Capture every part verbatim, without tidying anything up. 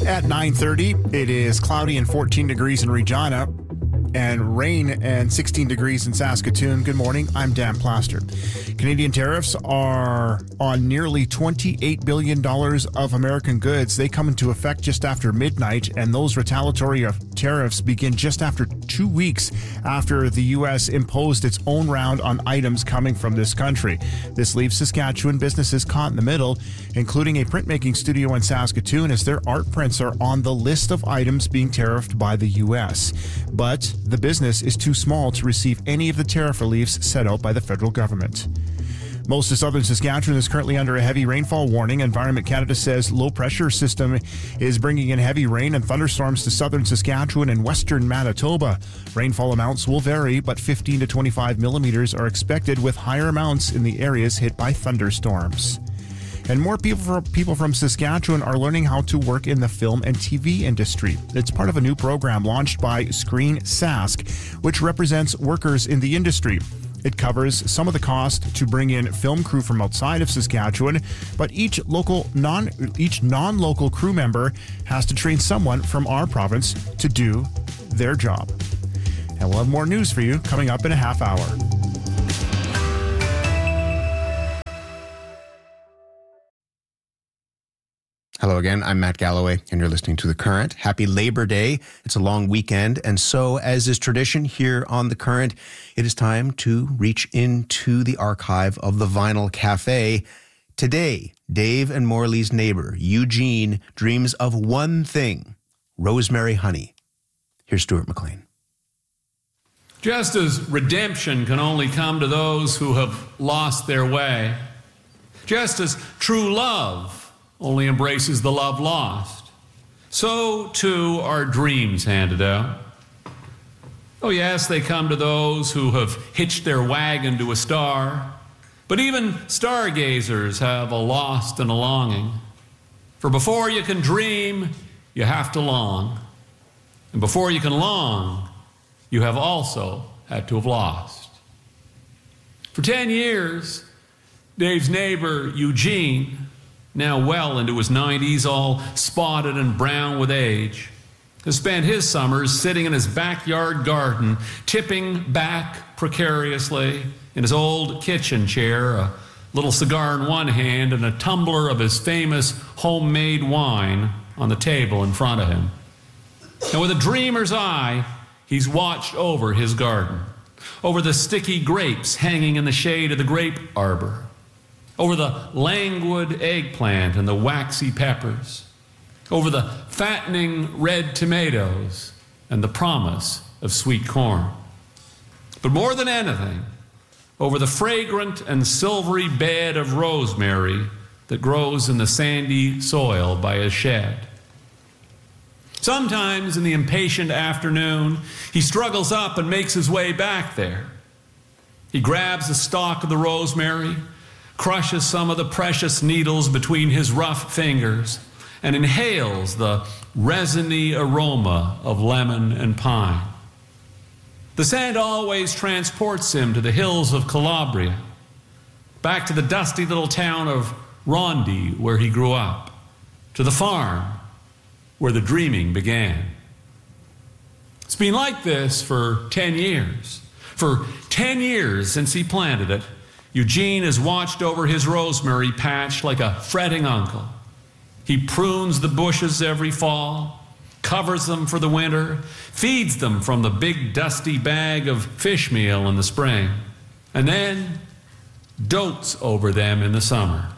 At nine thirty, it is cloudy and fourteen degrees in Regina and rain and sixteen degrees in Saskatoon. Good morning. I'm Dan Plaster. Canadian tariffs are on nearly twenty-eight billion dollars of American goods. They come into effect just after midnight, and those retaliatory tariffs begin just after two weeks after the U S imposed its own round on items coming from this country. This leaves Saskatchewan businesses caught in the middle, including a printmaking studio in Saskatoon, as their art prints are on the list of items being tariffed by the U S. But the business is too small to receive any of the tariff reliefs set out by the federal government. Most of southern Saskatchewan is currently under a heavy rainfall warning. Environment Canada says low pressure system is bringing in heavy rain and thunderstorms to southern Saskatchewan and western Manitoba. Rainfall amounts will vary, but fifteen to twenty-five millimeters are expected, with higher amounts in the areas hit by thunderstorms. And more people people from Saskatchewan are learning how to work in the film and T V industry. It's part of a new program launched by Screen Sask, which represents workers in the industry. It covers some of the cost to bring in film crew from outside of Saskatchewan, but each local non each non-local crew member has to train someone from our province to do their job. And we'll have more news for you coming up in a half hour. Hello again, I'm Matt Galloway, and you're listening to The Current. Happy Labor Day. It's a long weekend, and so, as is tradition here on The Current, it is time to reach into the archive of the Vinyl Cafe. Today, Dave and Morley's neighbor, Eugene, dreams of one thing: rosemary honey. Here's Stuart McLean. Just as redemption can only come to those who have lost their way, just as true love only embraces the love lost, so too are dreams handed out. Oh yes, they come to those who have hitched their wagon to a star, but even stargazers have a lost and a longing. For before you can dream, you have to long. And before you can long, you have also had to have lost. For ten years, Dave's neighbor, Eugene, now well into his nineties, all spotted and brown with age, has spent his summers sitting in his backyard garden, tipping back precariously in his old kitchen chair, a little cigar in one hand and a tumbler of his famous homemade wine on the table in front of him. And with a dreamer's eye, he's watched over his garden, over the sticky grapes hanging in the shade of the grape arbor, over the languid eggplant and the waxy peppers, over the fattening red tomatoes and the promise of sweet corn. But more than anything, over the fragrant and silvery bed of rosemary that grows in the sandy soil by his shed. Sometimes in the impatient afternoon, he struggles up and makes his way back there. He grabs a stalk of the rosemary, crushes some of the precious needles between his rough fingers, and inhales the resiny aroma of lemon and pine. The scent always transports him to the hills of Calabria, back to the dusty little town of Rondy where he grew up, to the farm where the dreaming began. It's been like this for ten years. For ten years since he planted it, Eugene has watched over his rosemary patch like a fretting uncle. He prunes the bushes every fall, covers them for the winter, feeds them from the big dusty bag of fish meal in the spring, and then dotes over them in the summer.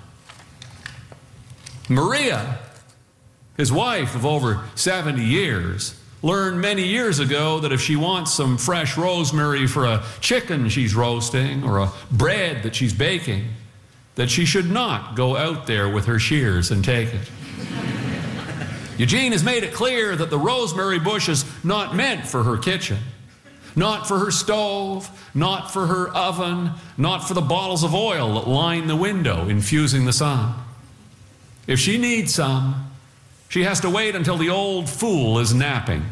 Maria, his wife of over seventy years, learned many years ago that if she wants some fresh rosemary for a chicken she's roasting or a bread that she's baking, that she should not go out there with her shears and take it. Eugene has made it clear that the rosemary bush is not meant for her kitchen, not for her stove, not for her oven, not for the bottles of oil that line the window infusing the sun. If she needs some, she has to wait until the old fool is napping.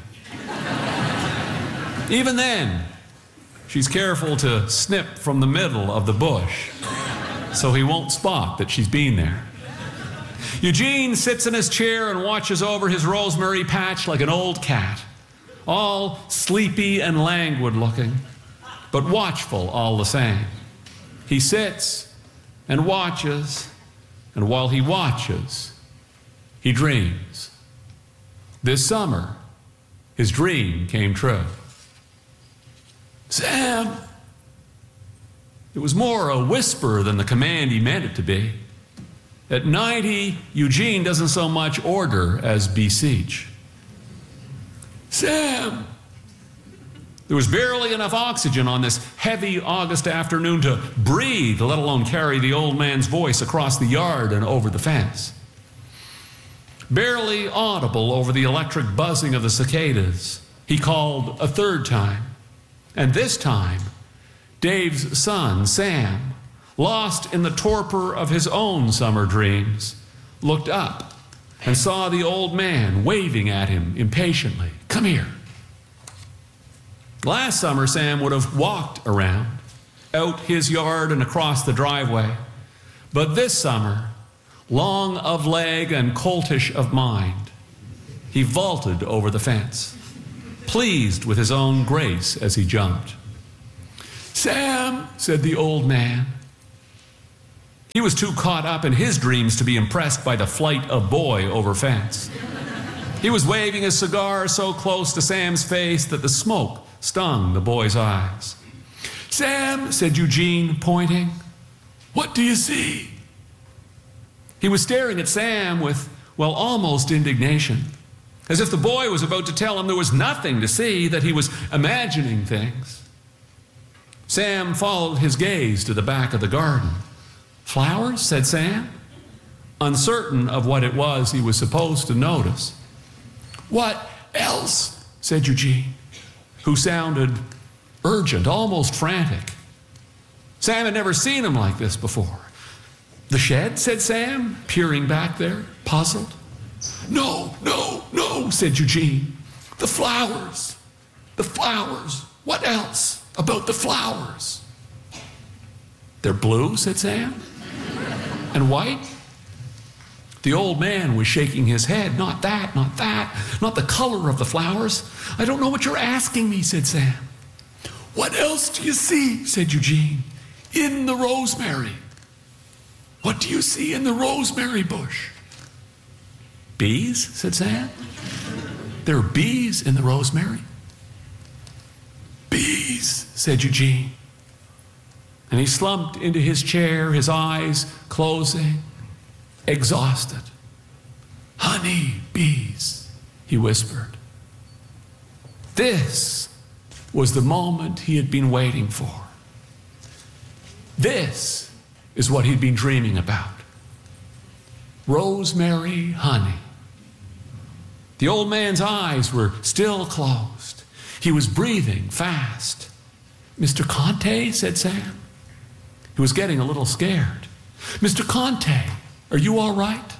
Even then, she's careful to snip from the middle of the bush so he won't spot that she's been there. Eugene sits in his chair and watches over his rosemary patch like an old cat, all sleepy and languid looking, but watchful all the same. He sits and watches, and while he watches, he dreams. This summer, his dream came true. Sam! It was more a whisper than the command he meant it to be. At ninety, Eugene doesn't so much order as beseech. Sam! There was barely enough oxygen on this heavy August afternoon to breathe, let alone carry the old man's voice across the yard and over the fence. Barely audible over the electric buzzing of the cicadas, he called a third time. And this time, Dave's son, Sam, lost in the torpor of his own summer dreams, looked up and saw the old man waving at him impatiently. Come here. Last summer, Sam would have walked around, out his yard and across the driveway. But this summer, long of leg and coltish of mind, he vaulted over the fence, pleased with his own grace as he jumped. Sam, said the old man. He was too caught up in his dreams to be impressed by the flight of boy over fence. He was waving his cigar so close to Sam's face that the smoke stung the boy's eyes. Sam, said Eugene, pointing, what do you see? He was staring at Sam with, well, almost indignation, as if the boy was about to tell him there was nothing to see, that he was imagining things. Sam followed his gaze to the back of the garden. Flowers, said Sam, uncertain of what it was he was supposed to notice. What else, said Eugene, who sounded urgent, almost frantic. Sam had never seen him like this before. The shed, said Sam, peering back there, puzzled. No, no, no, said Eugene. The flowers, the flowers. What else about the flowers? They're blue, said Sam. And white? The old man was shaking his head. Not that, not that, not the color of the flowers. I don't know what you're asking me, said Sam. What else do you see, said Eugene, in the rosemary? What do you see in the rosemary bush? Bees, said Sam. There are bees in the rosemary. Bees, said Eugene. And he slumped into his chair, his eyes closing, exhausted. Honey bees, he whispered. This was the moment he had been waiting for. This is what he'd been dreaming about. Rosemary honey. The old man's eyes were still closed. He was breathing fast. Mister Conte, said Sam. He was getting a little scared. Mister Conte, are you all right?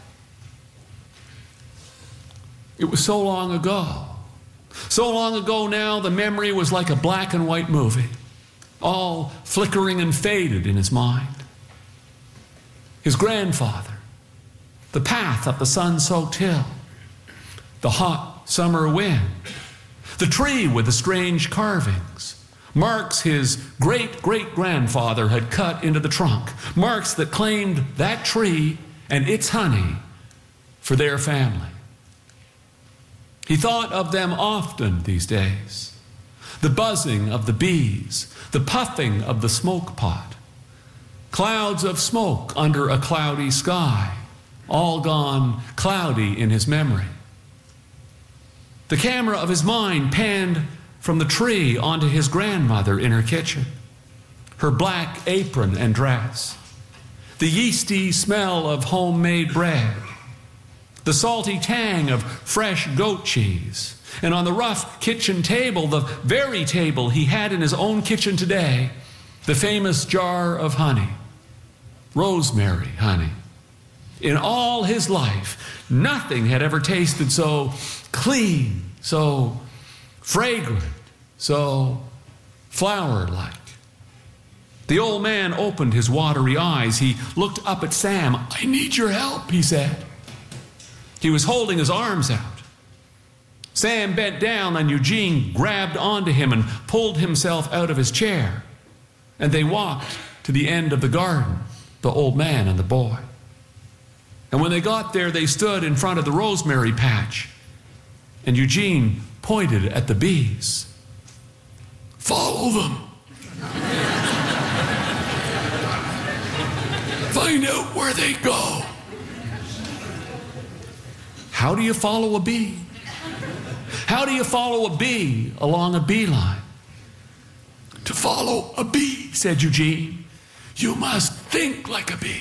It was so long ago. So long ago now, the memory was like a black and white movie, all flickering and faded in his mind. His grandfather, the path up the sun-soaked hill, the hot summer wind, the tree with the strange carvings, marks his great-great-grandfather had cut into the trunk, marks that claimed that tree and its honey for their family. He thought of them often these days. The buzzing of the bees, the puffing of the smoke pot, clouds of smoke under a cloudy sky, all gone cloudy in his memory. The camera of his mind panned from the tree onto his grandmother in her kitchen, her black apron and dress, the yeasty smell of homemade bread, the salty tang of fresh goat cheese, and on the rough kitchen table, the very table he had in his own kitchen today, the famous jar of honey, rosemary honey. In all his life, nothing had ever tasted so clean, so fragrant, so flower-like. The old man opened his watery eyes. He looked up at Sam. I need your help, he said. He was holding his arms out. Sam bent down and Eugene grabbed onto him and pulled himself out of his chair. And they walked to the end of the garden, the old man and the boy. And when they got there, they stood in front of the rosemary patch. And Eugene pointed at the bees. Follow them. Find out where they go. How do you follow a bee? How do you follow a bee along a bee line? To follow a bee, said Eugene, you must think like a bee.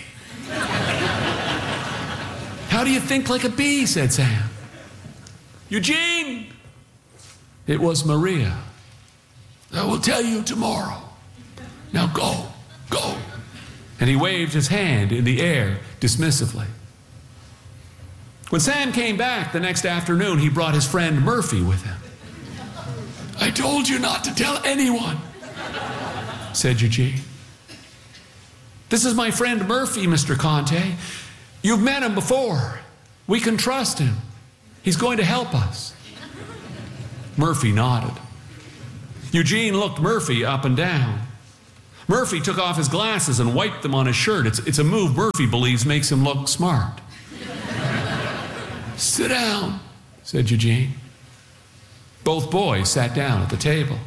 How do you think like a bee, said Sam. Eugene! It was Maria. I will tell you tomorrow. Now go, go. And he waved his hand in the air dismissively. When Sam came back the next afternoon, he brought his friend Murphy with him. I told you not to tell anyone, said Eugene. This is my friend Murphy, Mister Conte. You've met him before. We can trust him. He's going to help us. Murphy nodded. Eugene looked Murphy up and down. Murphy took off his glasses and wiped them on his shirt. It's, it's a move Murphy believes makes him look smart. Sit down, said Eugene. Both boys sat down at the table.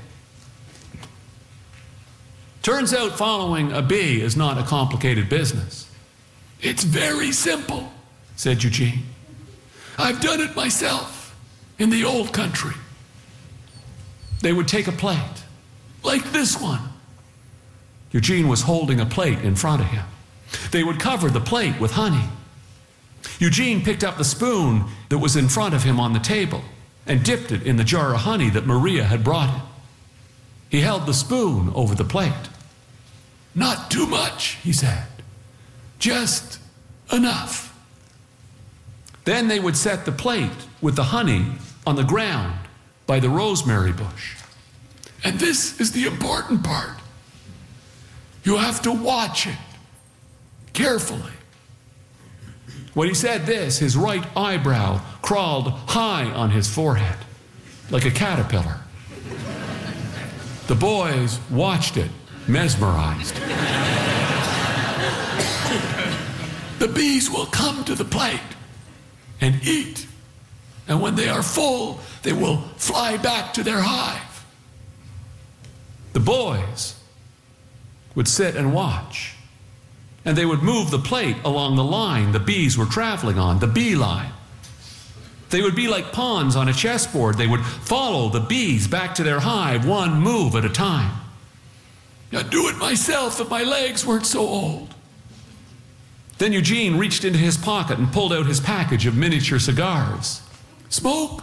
Turns out following a bee is not a complicated business. It's very simple, said Eugene. I've done it myself in the old country. They would take a plate, like this one. Eugene was holding a plate in front of him. They would cover the plate with honey. Eugene picked up the spoon that was in front of him on the table and dipped it in the jar of honey that Maria had brought him. He held the spoon over the plate. Not too much, he said. Just enough. Then they would set the plate with the honey on the ground by the rosemary bush. And this is the important part. You have to watch it carefully. When he said this, his right eyebrow crawled high on his forehead, like a caterpillar. The boys watched it, mesmerized. The bees will come to the plate and eat, and when they are full, they will fly back to their hive. The boys would sit and watch, and they would move the plate along the line the bees were traveling on, the bee line. They would be like pawns on a chessboard. They would follow the bees back to their hive, one move at a time. I'd do it myself if my legs weren't so old. Then Eugene reached into his pocket and pulled out his package of miniature cigars. Smoke?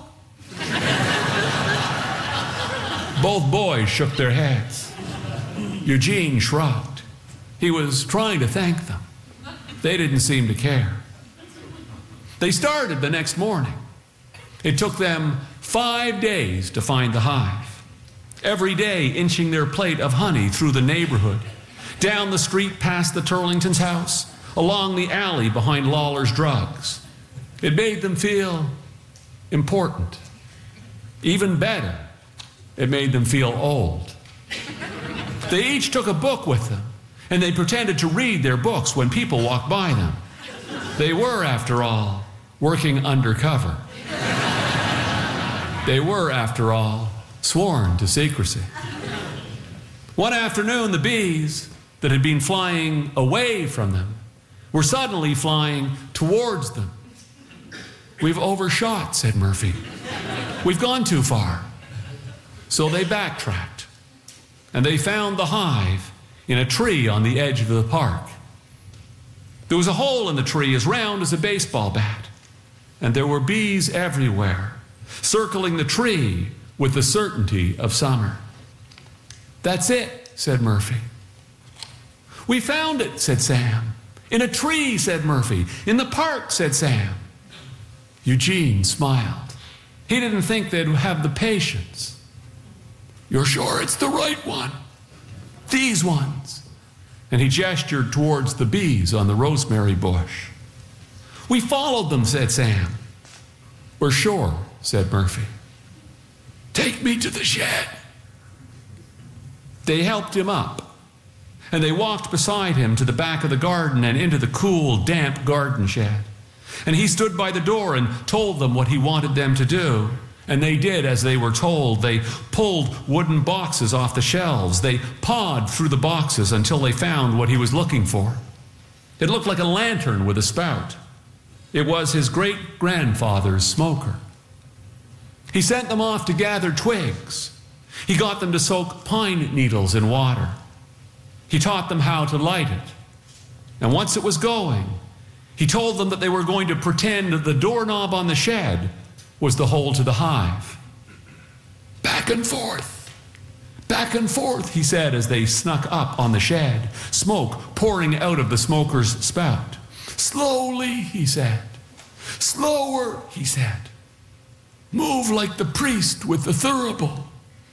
Both boys shook their heads. Eugene shrugged. He was trying to thank them. They didn't seem to care. They started the next morning. It took them five days to find the hive. Every day inching their plate of honey through the neighborhood, down the street past the Turlington's house, along the alley behind Lawler's Drugs. It made them feel important. Even better, it made them feel old. They each took a book with them, and they pretended to read their books when people walked by them. They were, after all, working undercover. They were, after all, sworn to secrecy. One afternoon, the bees that had been flying away from them were suddenly flying towards them. We've overshot, said Murphy. We've gone too far. So they backtracked, and they found the hive in a tree on the edge of the park. There was a hole in the tree as round as a baseball bat, and there were bees everywhere, circling the tree with the certainty of summer. That's it, said Murphy. We found it, said Sam. In a tree, said Murphy. In the park, said Sam. Eugene smiled. He didn't think they'd have the patience. You're sure it's the right one? These ones. And he gestured towards the bees on the rosemary bush. We followed them, said Sam. "We're sure," said Murphy. "Take me to the shed." They helped him up, and they walked beside him to the back of the garden and into the cool, damp garden shed. And he stood by the door and told them what he wanted them to do. And they did as they were told. They pulled wooden boxes off the shelves. They pawed through the boxes until they found what he was looking for. It looked like a lantern with a spout. It was his great-grandfather's smoker. He sent them off to gather twigs. He got them to soak pine needles in water. He taught them how to light it. And once it was going, he told them that they were going to pretend that the doorknob on the shed was the hole to the hive. "Back and forth, back and forth," he said as they snuck up on the shed, smoke pouring out of the smoker's spout. "Slowly," he said. "Slower," he said. "Move like the priest with the thurible."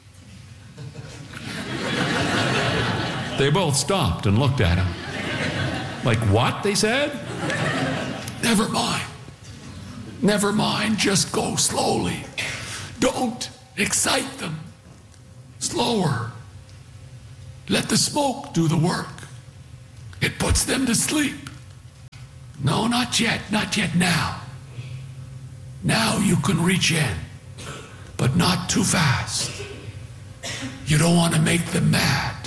They both stopped and looked at him. "Like what?" they said. "Never mind. Never mind, just go slowly. Don't excite them. Slower. Let the smoke do the work. It puts them to sleep." "No, not yet, not yet now. Now you can reach in, but not too fast. You don't want to make them mad.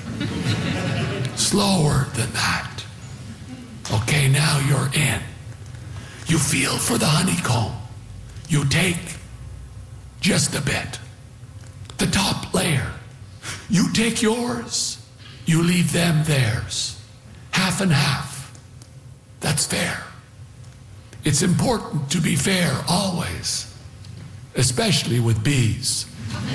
Slower than that. Okay, now you're in. You feel for the honeycomb. You take just a bit. The top layer. You take yours. You leave them theirs. Half and half. That's fair. It's important to be fair always, especially with bees."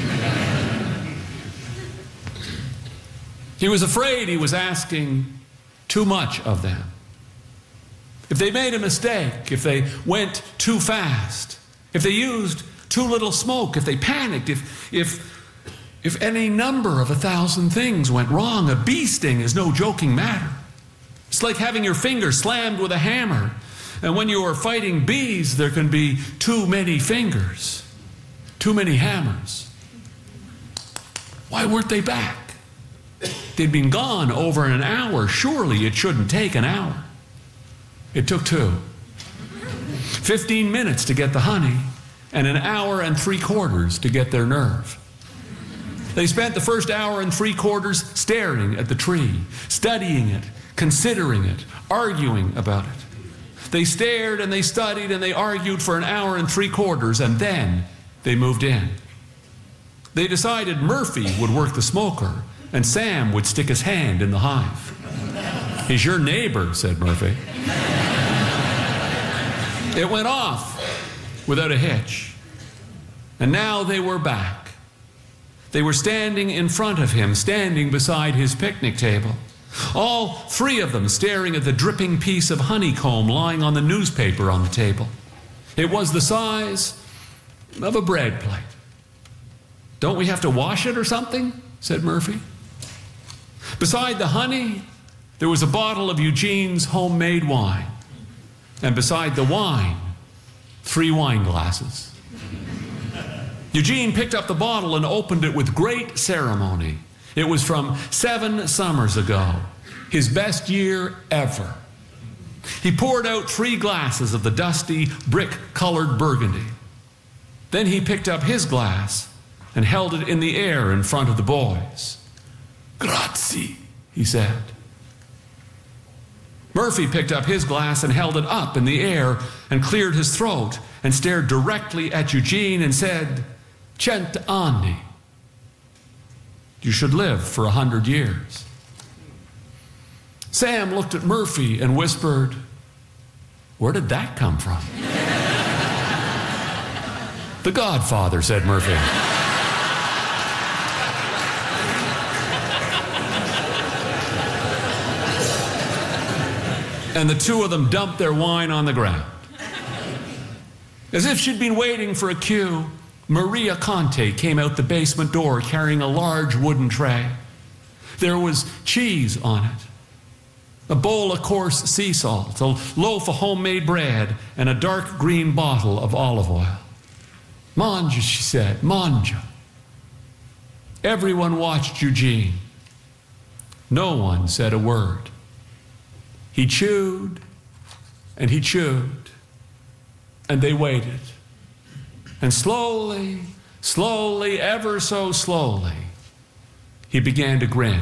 He was afraid he was asking too much of them. If they made a mistake, if they went too fast, if they used too little smoke, if they panicked, if, if, if any number of a thousand things went wrong, a bee sting is no joking matter. It's like having your finger slammed with a hammer. And when you are fighting bees, there can be too many fingers, too many hammers. Why weren't they back? They'd been gone over an hour. Surely it shouldn't take an hour. It took two. Fifteen minutes to get the honey, and an hour and three quarters to get their nerve. They spent the first hour and three quarters staring at the tree, studying it, considering it, arguing about it. They stared and they studied and they argued for an hour and three quarters, and then they moved in. They decided Murphy would work the smoker and Sam would stick his hand in the hive. "He's your neighbor," said Murphy. It went off without a hitch. And now they were back. They were standing in front of him, standing beside his picnic table. All three of them staring at the dripping piece of honeycomb lying on the newspaper on the table. It was the size of a bread plate. "Don't we have to wash it or something?" said Murphy. Beside the honey, there was a bottle of Eugene's homemade wine. And beside the wine, three wine glasses. Eugene picked up the bottle and opened it with great ceremony. It was from seven summers ago, his best year ever. He poured out three glasses of the dusty, brick-colored burgundy. Then he picked up his glass and held it in the air in front of the boys. "Grazie," he said. Murphy picked up his glass and held it up in the air and cleared his throat and stared directly at Eugene and said, "Cent anni." You should live for a hundred years. Sam looked at Murphy and whispered, "Where did that come from?" "The Godfather," said Murphy. And the two of them dumped their wine on the ground. As if she'd been waiting for a cue, Maria Conte came out the basement door carrying a large wooden tray. There was cheese on it. a bowl of coarse sea salt, a loaf of homemade bread, and a dark green bottle of olive oil. Manja, she said, manja. Everyone watched Eugene. No one said a word. He chewed and he chewed, and they waited. And slowly, slowly, ever so slowly, he began to grin.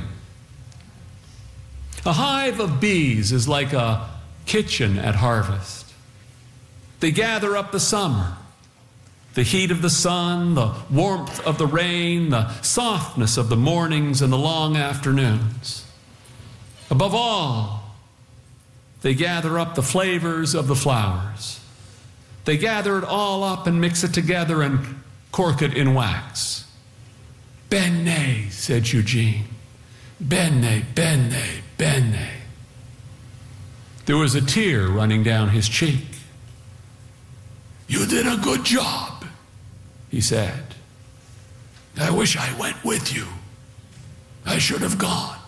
A hive of bees is like a kitchen at harvest. They gather up the summer, the heat of the sun, the warmth of the rain, the softness of the mornings and the long afternoons. Above all, they gather up the flavors of the flowers. They gather it all up and mix it together and cork it in wax. Bene, said Eugene. Bene, bene, bene. There was a tear running down his cheek. You did a good job, he said. I wish I went with you. I should have gone.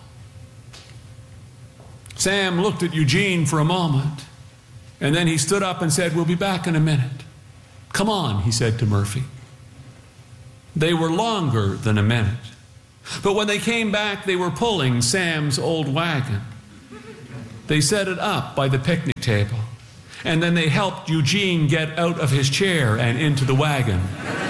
Sam looked at Eugene for a moment, and then he stood up and said, we'll be back in a minute. Come on, he said to Murphy. They were longer than a minute. But when they came back, they were pulling Sam's old wagon. They set it up by the picnic table, and then they helped Eugene get out of his chair and into the wagon.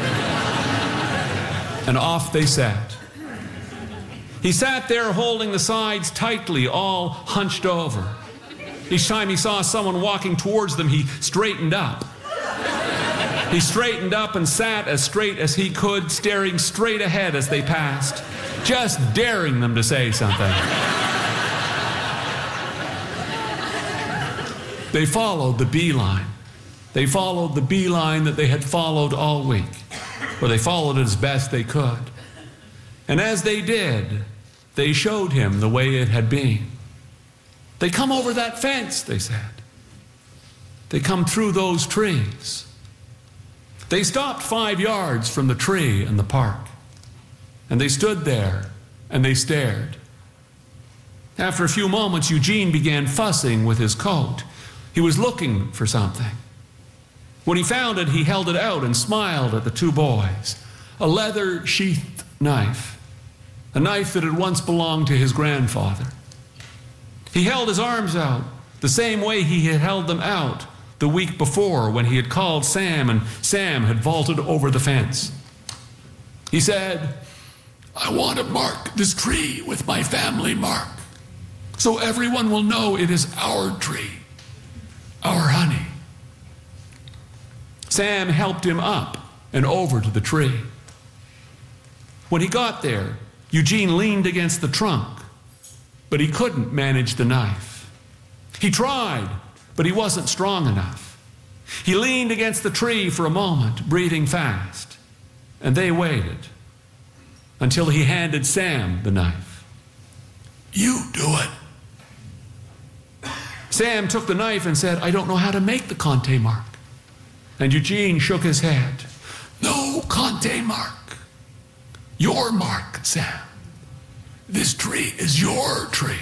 And off they sat. He sat there holding the sides tightly, all hunched over. Each time he saw someone walking towards them, he straightened up. He straightened up and sat as straight as he could, staring straight ahead as they passed, just daring them to say something. They followed the beeline. They followed the beeline that they had followed all week, or they followed it as best they could. And as they did, they showed him the way it had been. They come over that fence, they said. They come through those trees. They stopped five yards from the tree in the park. And they stood there and they stared. After a few moments, Eugene began fussing with his coat. He was looking for something. When he found it, he held it out and smiled at the two boys. A leather-sheathed knife. A knife that had once belonged to his grandfather. He held his arms out the same way he had held them out the week before when he had called Sam and Sam had vaulted over the fence. He said, I want to mark this tree with my family mark so everyone will know it is our tree, our honey. Sam helped him up and over to the tree. When he got there, Eugene leaned against the trunk, but he couldn't manage the knife. He tried, but he wasn't strong enough. He leaned against the tree for a moment, breathing fast, and they waited until he handed Sam the knife. You do it. Sam took the knife and said, I don't know how to make the Conte mark. And Eugene shook his head. No Conte mark. Your mark, Sam. This tree is your tree.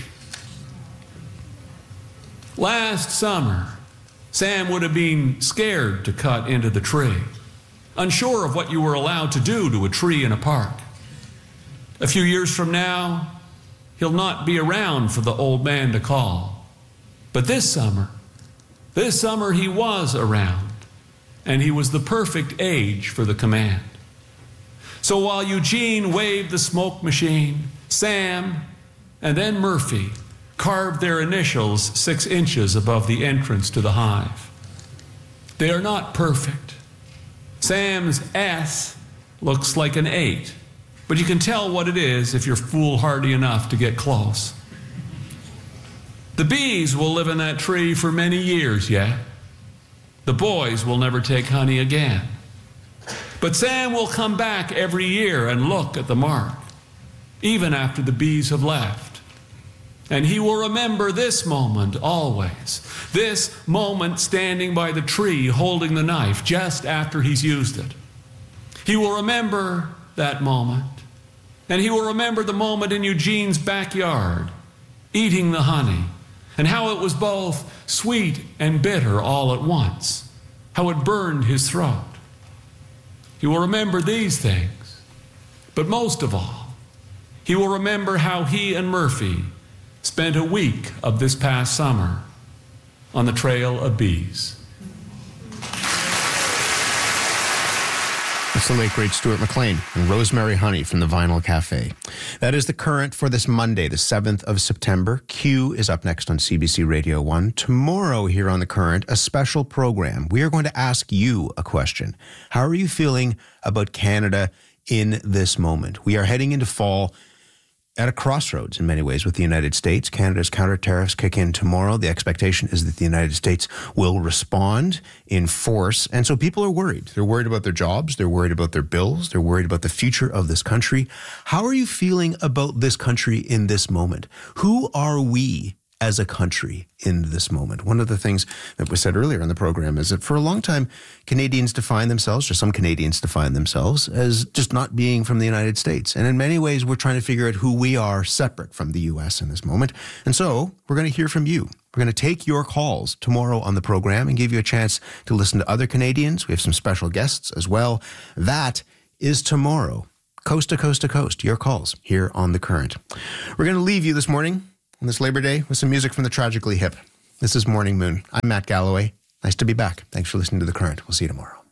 Last summer, Sam would have been scared to cut into the tree, unsure of what you were allowed to do to a tree in a park. A few years from now, he'll not be around for the old man to call. But this summer, this summer he was around, and he was the perfect age for the command. So while Eugene waved the smoke machine, Sam and then Murphy carved their initials six inches above the entrance to the hive. They are not perfect. Sam's S looks like an eight, but you can tell what it is if you're foolhardy enough to get close. The bees will live in that tree for many years yet. The boys will never take honey again. But Sam will come back every year and look at the mark, even after the bees have left. And he will remember this moment always, this moment standing by the tree holding the knife just after he's used it. He will remember that moment, and he will remember the moment in Eugene's backyard, eating the honey, and how it was both sweet and bitter all at once, how it burned his throat. He will remember these things, but most of all, he will remember how he and Murphy spent a week of this past summer on the Trail of Bees. That's the late, great Stuart McLean and Rosemary Honey from the Vinyl Cafe. That is the current for this Monday, the seventh of September. Q is up next on C B C Radio one. Tomorrow here on The Current, a special program. We are going to ask you a question. How are you feeling about Canada in this moment? We are heading into fall at a crossroads in many ways with the United States. Canada's counter tariffs kick in tomorrow. The expectation is that the United States will respond in force. And so people are worried. They're worried about their jobs. They're worried about their bills. They're worried about the future of this country. How are you feeling about this country in this moment? Who are we as a country in this moment? One of the things that was said earlier in the program is that for a long time, Canadians define themselves, or some Canadians define themselves, as just not being from the United States. And in many ways, we're trying to figure out who we are separate from the U S in this moment. And so we're going to hear from you. We're going to take your calls tomorrow on the program and give you a chance to listen to other Canadians. We have some special guests as well. That is tomorrow, coast to coast to coast, your calls here on The Current. We're going to leave you this morning on this Labor Day with some music from the Tragically Hip. This is Morning Moon. I'm Matt Galloway. Nice to be back. Thanks for listening to The Current. We'll see you tomorrow.